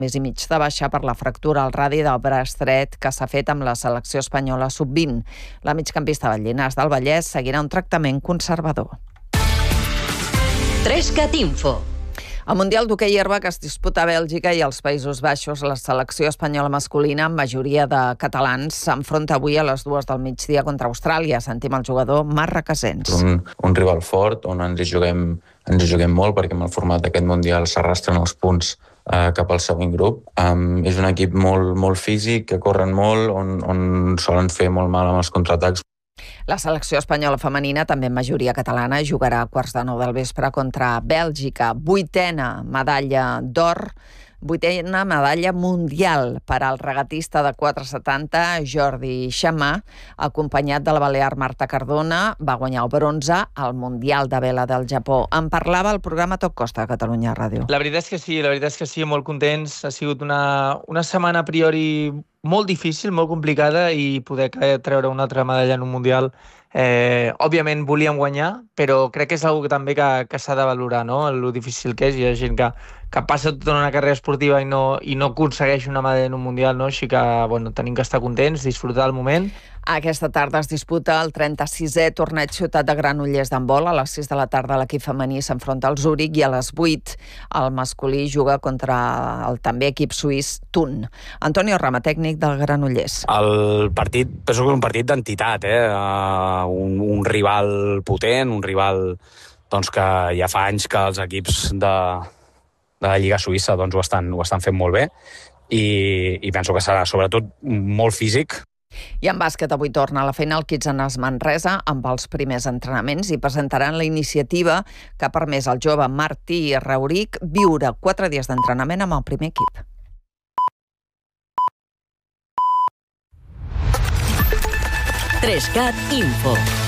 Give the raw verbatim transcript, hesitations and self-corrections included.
mes i mig de baixa per la fractura al radi del braç dret que s'ha fet amb la selecció espanyola sub vint. La migcampista del Llinars del Vallès seguirà un tractament conservador. Trescat Info. Al Mundial d'hoquei herba que es disputa a Bèlgica i als Països Baixos, la selecció espanyola masculina, amb majoria de catalans, s'enfronta avui a les dues del migdia contra Austràlia. Sentim el jugador Marc Requesens. Un, un rival fort on ens hi juguem, ens hi juguem molt, perquè amb el format d'aquest Mundial s'arrastren els punts eh, cap al següent grup. Um, és un equip molt, molt físic, que corren molt, on, on solen fer molt mal amb els contraatacs. La selecció espanyola femenina, també en majoria catalana, jugarà a quarts de nou del vespre contra Bèlgica. Vuitena medalla d'or, vuitena medalla mundial per al regatista de quatre setanta Jordi Xamà, acompanyat de la balear Marta Cardona. Va guanyar el bronze al Mundial de Vela del Japó. En parlava el programa Tot Costa de Catalunya Ràdio. La veritat és que sí, la veritat és que sí, molt contents. Ha sigut una, una setmana a priori molt difícil, molt complicada, i poder treure una altra medalla en un Mundial. Eh, òbviament volíem guanyar, però crec que és una cosa també que, que s'ha de valorar, no? El difícil que és. Hi ha gent que, que passa tota una carrera esportiva i no, i no aconsegueix una medalla en un Mundial, no? Així que bueno, tenim que estar contents, disfrutar del moment. Aquesta tarda es disputa el trenta-sisè torneig Ciutat de Granollers d'handbol. A les sis de la tarda l'equip femení s'enfronta al Zúrich i a les vuit el masculí juga contra el també equip suís Thun. Antonio Rama, tècnic del Granollers. El partit, penso que és un partit d'entitat, eh? Uh, un, un rival potent, un rival doncs, que ja fa anys que els equips de, de la Lliga Suïssa doncs, ho, estan, ho estan fent molt bé, i, i penso que serà sobretot molt físic. I en bàsquet avui torna a la feina el Kitsanas Manresa amb els primers entrenaments i presentaran la iniciativa que ha permès al jove Martí Rauric viure quatre dies d'entrenament amb el primer equip. Trescat Info.